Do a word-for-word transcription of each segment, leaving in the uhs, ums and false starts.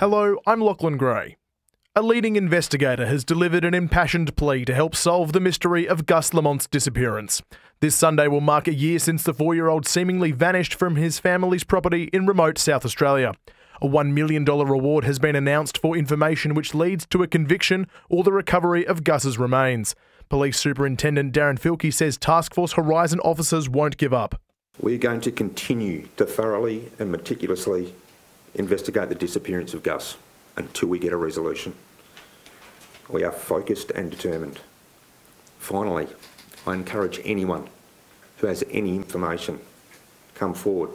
Hello, I'm Lachlan Gray. A leading investigator has delivered an impassioned plea to help solve the mystery of Gus Lamont's disappearance. This Sunday will mark a year since the four-year-old seemingly vanished from his family's property in remote South Australia. A one million dollars reward has been announced for information which leads to a conviction or the recovery of Gus's remains. Police Superintendent Darren Filkey says Task Force Horizon officers won't give up. We're going to continue to thoroughly and meticulously investigate the disappearance of Gus until we get a resolution. We are focused and determined. Finally, I encourage anyone who has any information, come forward.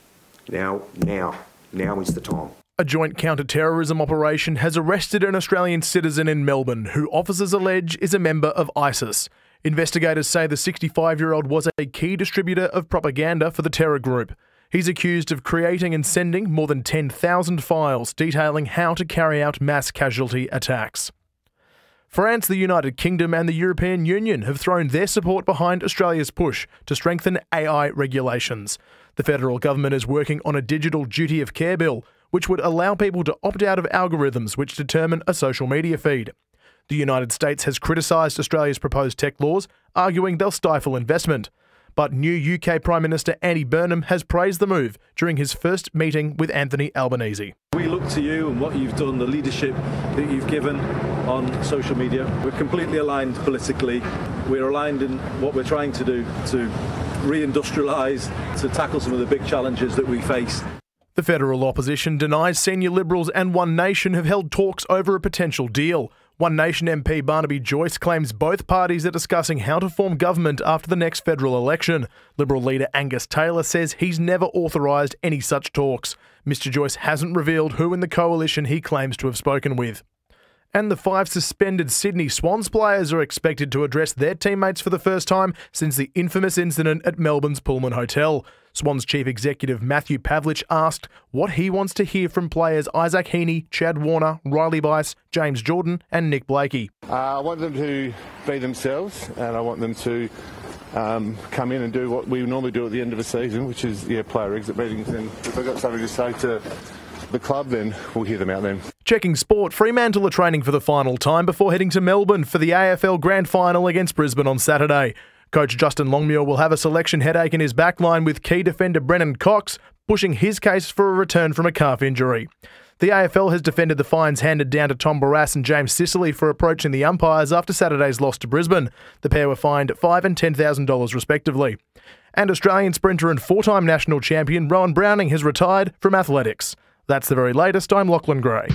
Now, now, now is the time. A joint counter-terrorism operation has arrested an Australian citizen in Melbourne who officers allege is a member of ISIS. Investigators say the sixty-five-year-old was a key distributor of propaganda for the terror group. He's accused of creating and sending more than ten thousand files detailing how to carry out mass casualty attacks. France, the United Kingdom and the European Union have thrown their support behind Australia's push to strengthen A I regulations. The federal government is working on a digital duty of care bill, which would allow people to opt out of algorithms which determine a social media feed. The United States has criticised Australia's proposed tech laws, arguing they'll stifle investment. But new U K Prime Minister Andy Burnham has praised the move during his first meeting with Anthony Albanese. We look to you and what you've done, the leadership that you've given on social media. We're completely aligned politically. We're aligned in what we're trying to do to reindustrialise, to tackle some of the big challenges that we face. The federal opposition denies senior Liberals and One Nation have held talks over a potential deal. One Nation M P Barnaby Joyce claims both parties are discussing how to form government after the next federal election. Liberal leader Angus Taylor says he's never authorised any such talks. Mister Joyce hasn't revealed who in the coalition he claims to have spoken with. And the five suspended Sydney Swans players are expected to address their teammates for the first time since the infamous incident at Melbourne's Pullman Hotel. Swans chief executive Matthew Pavlich asked what he wants to hear from players Isaac Heaney, Chad Warner, Riley Bice, James Jordan and Nick Blakey. Uh, I want them to be themselves and I want them to um, come in and do what we normally do at the end of a season, which is yeah, player exit meetings. And if they've got something to say to the club, then we'll hear them out then. Checking sport, Fremantle are training for the final time before heading to Melbourne for the A F L Grand Final against Brisbane on Saturday. Coach Justin Longmuir will have a selection headache in his backline with key defender Brennan Cox pushing his case for a return from a calf injury. The A F L has defended the fines handed down to Tom Barrass and James Sicily for approaching the umpires after Saturday's loss to Brisbane. The pair were fined five thousand dollars and ten thousand dollars respectively. And Australian sprinter and four-time national champion Rowan Browning has retired from athletics. That's the very latest. I'm Lachlan Gray.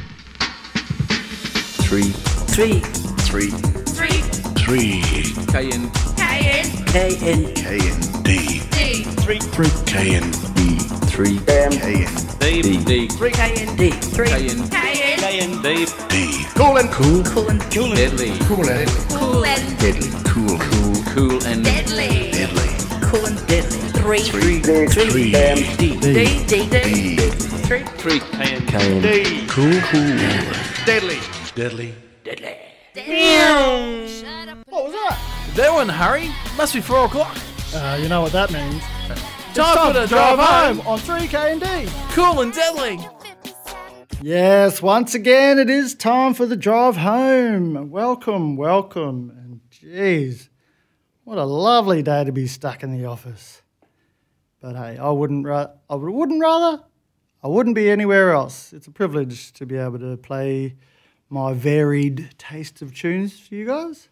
Three. Three. Three. Three. Three. K N. K N. K N. K N D. D. Three. Three. K N D. Three. M. K N D. D. D. Three. K N D. Three. K N. K N. K N. D. D. Cool and Cool. Cool and Cool and deadly. Cool and Cool and deadly. Cool. Cool. Cool and Deadly. Deadly. Cool and deadly. Three. Three. Three. Three. M. D. D. D. D. D. Three. Three. K N. K N D. Cool. Cool. deadly. Deadly. Deadly. What was that? That one, Harry. Must be four o'clock. Uh, you know what that means. Time for the drive home. on three K and D. Cool and deadly. Yes, once again it is time for the drive home. Welcome, welcome. And geez, what a lovely day to be stuck in the office. But hey, I wouldn't, ra- I wouldn't rather, I wouldn't be anywhere else. It's a privilege to be able to play my varied taste of tunes for you guys.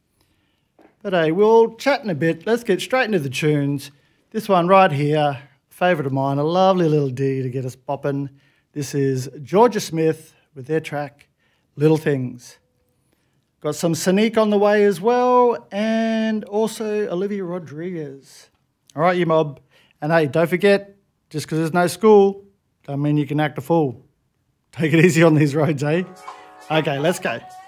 But hey, we'll chat in a bit. Let's get straight into the tunes. This one right here, favourite of mine, a lovely little D to get us bopping. This is Georgia Smith with their track, Little Things. Got some Sonique on the way as well, and also Olivia Rodriguez. All right, you mob. And hey, don't forget, just because there's no school, don't mean you can act a fool. Take it easy on these roads, eh? Okay, let's go.